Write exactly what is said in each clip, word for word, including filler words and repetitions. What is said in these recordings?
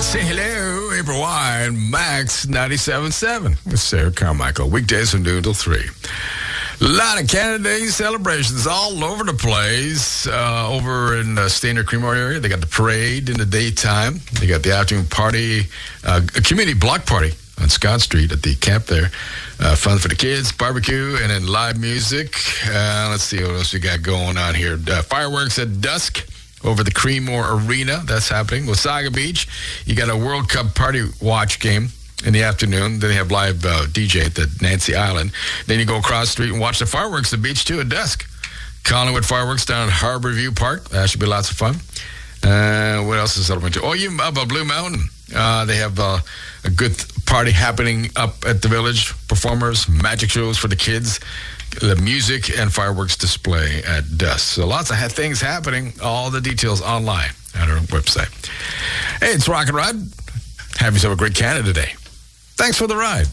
Say hello, April Wine, Max ninety-seven point seven with Sarah Carmichael. Weekdays from noon till three. A lot of Canada Day celebrations all over the place. Uh, over in the Stainer Creamery area, they got the parade in the daytime. They got the afternoon party, uh, a community block party on Scott Street at the camp there. Uh, fun for the kids, barbecue, and then live music. Uh, let's see what else we got going on here. Uh, fireworks at dusk over the Creemore Arena. That's happening. Wasaga Beach, you got a World Cup party watch game in the afternoon. Then they have live uh, D J at the Nancy Island. Then you go across the street and watch the fireworks at the beach, too, at dusk. Collingwood fireworks down at Harborview Park. That should be lots of fun. Uh, what else is celebrating? Oh, you up at Blue Mountain. Uh, they have uh, a good party happening up at the village. Performers, magic shows for the kids, the music and fireworks display at dusk. So lots of things happening. All the details online at our website. Hey, it's Rock and Rod. Have yourself a great Canada Day. Thanks for the ride.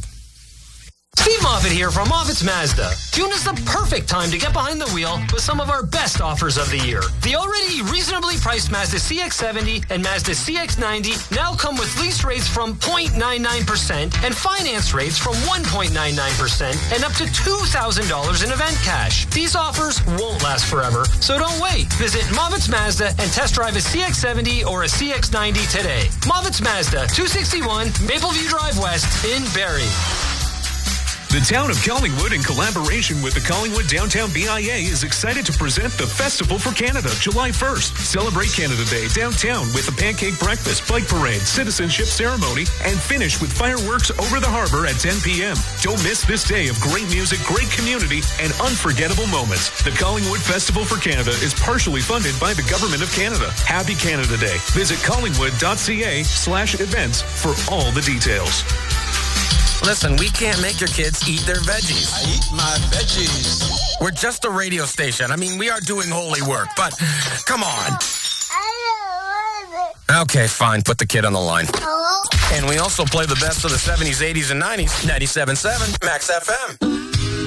Steve Moffitt here from Moffitt's Mazda. June is the perfect time to get behind the wheel with some of our best offers of the year. The already reasonably priced Mazda C X seventy and Mazda C X ninety now come with lease rates from zero point nine nine percent and finance rates from one point nine nine percent and up to two thousand dollars in event cash. These offers won't last forever, so don't wait. Visit Moffitt's Mazda and test drive a C X seventy or a C X ninety today. Moffitt's Mazda, two sixty-one Mapleview Drive West in Barrie. The town of Collingwood, in collaboration with the Collingwood Downtown B I A, is excited to present the Festival for Canada, July first. Celebrate Canada Day downtown with a pancake breakfast, bike parade, citizenship ceremony, and finish with fireworks over the harbor at ten p.m. Don't miss this day of great music, great community, and unforgettable moments. The Collingwood Festival for Canada is partially funded by the Government of Canada. Happy Canada Day. Visit collingwood.ca slash events for all the details. Listen, we can't make your kids eat their veggies. I eat my veggies. We're just a radio station. I mean, we are doing holy work, but come on. Okay, fine. Put the kid on the line. Hello? And we also play the best of the seventies, eighties, and nineties. ninety-seven point seven Max F M.